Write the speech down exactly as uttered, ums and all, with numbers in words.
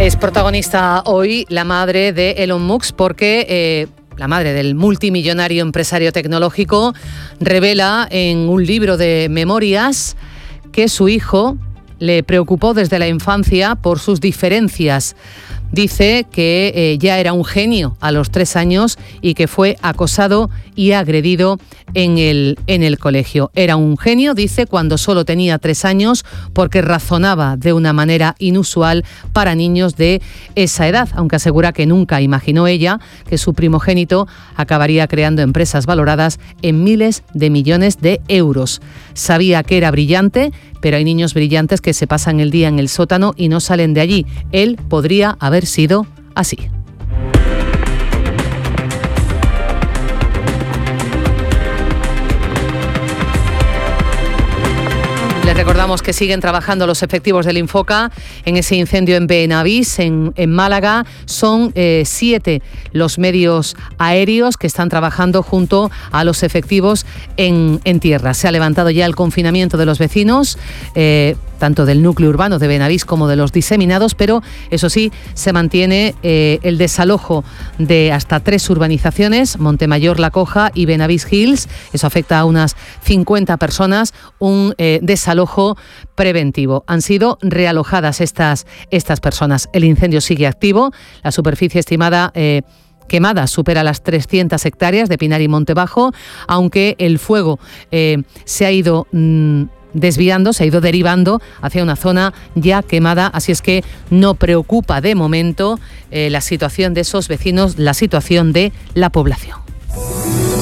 Es protagonista hoy la madre de Elon Musk porque eh, la madre del multimillonario empresario tecnológico revela en un libro de memorias que su hijo le preocupó desde la infancia por sus diferencias. Dice que eh, ya era un genio a los tres años y que fue acosado y agredido en el, en el colegio. Era un genio, dice, cuando solo tenía tres años porque razonaba de una manera inusual para niños de esa edad, aunque asegura que nunca imaginó ella que su primogénito acabaría creando empresas valoradas en miles de millones de euros. Sabía que era brillante, pero hay niños brillantes que se pasan el día en el sótano y no salen de allí. Él podría haber sido así. Les recordamos que siguen trabajando los efectivos del Infoca en ese incendio en Benavís, en, en Málaga. Son eh, siete los medios aéreos que están trabajando junto a los efectivos en, en tierra. Se ha levantado ya el confinamiento de los vecinos, eh, tanto del núcleo urbano de Benavís como de los diseminados, pero eso sí, se mantiene eh, el desalojo de hasta tres urbanizaciones, Montemayor, La Coja y Benavís Hills. Eso afecta a unas cincuenta personas, un eh, desalojo preventivo. Han sido realojadas estas, estas personas. El incendio sigue activo, la superficie estimada eh, quemada supera las trescientas hectáreas de Pinar y Montebajo, aunque el fuego eh, se ha ido mmm, desviando, se ha ido derivando hacia una zona ya quemada, así es que no preocupa de momento eh, la situación de esos vecinos, la situación de la población.